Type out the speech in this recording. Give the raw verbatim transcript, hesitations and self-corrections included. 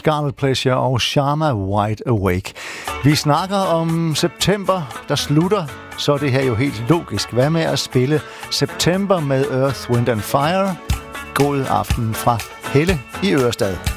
Scarlet Pleasure og Sharma Wide Awake. Vi snakker om september, der slutter, så er det her jo helt logisk. Hvad med at spille September med Earth, Wind and Fire? God aften fra Helle i Ørestad.